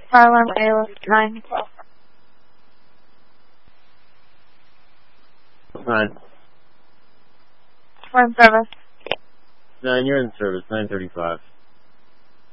Fire alarm ALS 9. Nine. We're in service. 9, you're in service. 935.